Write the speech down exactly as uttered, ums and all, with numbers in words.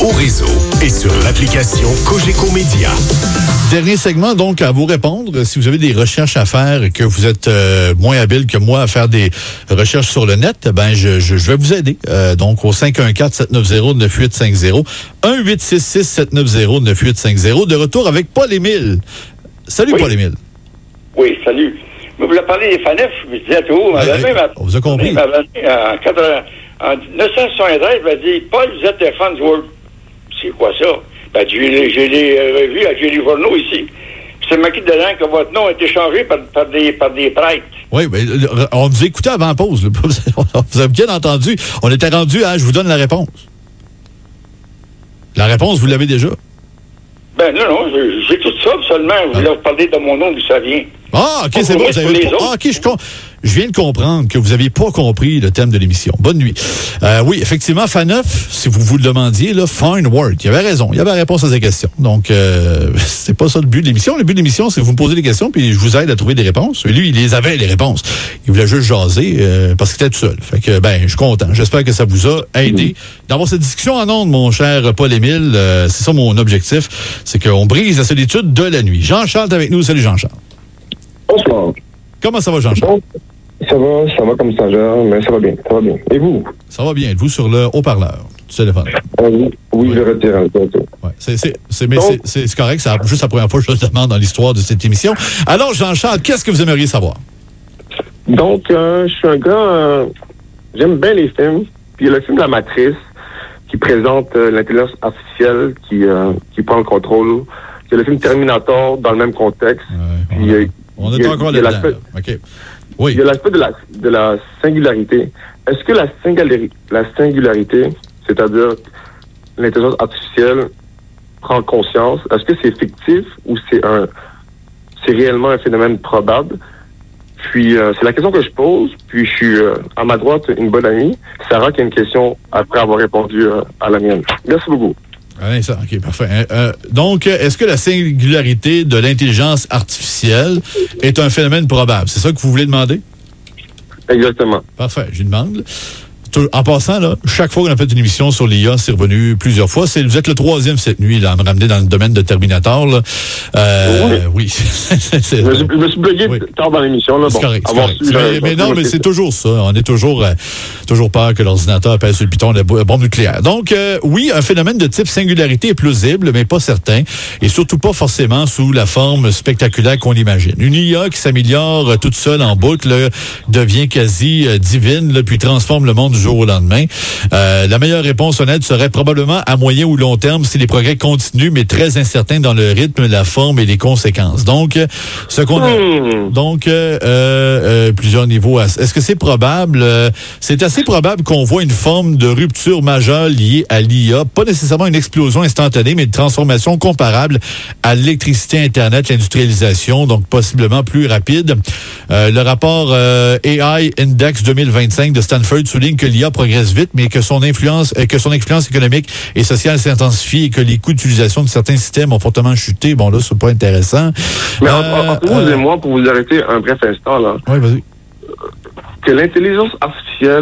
au réseau et sur l'application Cogeco Média. Dernier segment, donc, à vous répondre. Si vous avez des recherches à faire et que vous êtes euh, moins habile que moi à faire des recherches sur le net, ben je, je, je vais vous aider. Euh, donc, au cinq un quatre, sept neuf zéro, neuf huit cinq zéro, un huit six six, sept neuf zéro, neuf huit cinq zéro. De retour avec Paul-Émile. Salut, oui. Paul-Émile. Oui, salut. Vous voulez parler des FANEF, je me disais à tout. Ouais, ouais, on vous a compris. En, quatre-vingts, en dix-neuf cent soixante-treize, il m'a dit, Paul, vous êtes un fan du World. C'est quoi ça? Ben, j'ai, j'ai les revues, j'ai les journaux ici. Puis c'est marqué dedans que votre nom a été changé par, par, des, par des prêtres. Oui, mais on nous écoutait avant la pause. Là. Vous avez bien entendu. On était rendu à, je vous donne la réponse. La réponse, vous l'avez déjà. Ben non, non, j'ai, j'ai tout ça seulement. Vous voulez ah. parler de mon nom, d'où ça vient. Ah, OK, c'est bon. Vous avez ah, OK, je, je viens de comprendre que vous n'aviez pas compris le thème de l'émission. Bonne nuit. Euh, oui, effectivement, FANEF, si vous vous le demandiez, là, Fine Word, il avait raison. Il avait la réponse à ces questions. Donc, euh, c'est pas ça le but de l'émission. Le but de l'émission, c'est que vous me posez des questions puis je vous aide à trouver des réponses. Et lui, il les avait, les réponses. Il voulait juste jaser euh, parce qu'il était tout seul. Fait que, ben, je suis content. J'espère que ça vous a aidé d'avoir cette discussion en ondes, mon cher Paul-Émile. Euh, c'est ça mon objectif. C'est qu'on brise la solitude de la nuit. Jean-Charles est avec nous. Salut, Jean-Charles. Bonsoir. Comment ça va, Jean-Charles? Ça va, ça va comme ça, mais ça va bien, ça va bien. Et vous? Ça va bien. Êtes-vous sur le haut-parleur du téléphone? Euh, oui, oui, je retire un peu. Ouais, c'est, c'est, c'est, mais c'est, c'est, c'est correct, c'est juste la première fois que je le demande dans l'histoire de cette émission. Alors, Jean-Charles, qu'est-ce que vous aimeriez savoir? Donc, euh, je suis un gars, euh, j'aime bien les films. Puis il y a le film La Matrice, qui présente euh, l'intelligence artificielle qui, euh, qui prend le contrôle. Il y a le film Terminator dans le même contexte. Ouais, puis, on, euh, on est encore là-dedans. Là. OK. Oui. Il y a l'aspect de la, de la singularité. Est-ce que la singularité, la singularité, c'est-à-dire l'intelligence artificielle, prend conscience, est-ce que c'est fictif ou c'est un, c'est réellement un phénomène probable? Puis, euh, c'est la question que je pose. Puis, je suis euh, à ma droite une bonne amie, Sarah, qui a une question après avoir répondu euh, à la mienne. Merci beaucoup. Ah, ça, OK, parfait. Euh, donc, est-ce que la singularité de l'intelligence artificielle est un phénomène probable? C'est ça que vous voulez demander? Exactement. Parfait, je demande. En passant, là, chaque fois qu'on a fait une émission sur l'I A, c'est revenu plusieurs fois. C'est, vous êtes le troisième cette nuit là, à me ramener dans le domaine de Terminator. Là. Euh, oui. oui. c'est, c'est, je, me suis, je me suis blogué oui. tard dans l'émission. Là, c'est bon, correct. C'est correct. Su, mais, mais non, mais c'est toujours ça. On est toujours, euh, toujours peur que l'ordinateur pèse sur le piton de la bombe nucléaire. Donc, euh, oui, un phénomène de type singularité est plausible, mais pas certain. Et surtout pas forcément sous la forme spectaculaire qu'on imagine. Une I A qui s'améliore euh, toute seule en boucle là, devient quasi euh, divine, là, puis transforme le monde du jour au lendemain. Euh, la meilleure réponse honnête serait probablement à moyen ou long terme si les progrès continuent, mais très incertains dans le rythme, la forme et les conséquences. Donc, ce qu'on a, mmh. donc euh, euh, plusieurs niveaux. À, est-ce que c'est probable? Euh, c'est assez probable qu'on voit une forme de rupture majeure liée à l'I A, pas nécessairement une explosion instantanée, mais une transformation comparable à l'électricité, Internet, l'industrialisation, donc possiblement plus rapide. Euh, le rapport euh, A I Index deux mille vingt-cinq de Stanford souligne que l'I A progresse vite, mais que son influence, que son influence économique et sociale s'intensifie et que les coûts d'utilisation de certains systèmes ont fortement chuté. Bon, là, c'est pas intéressant. Mais euh, entre vous euh, et moi, pour vous arrêter un bref instant, là. Oui, vas-y. Que l'intelligence artificielle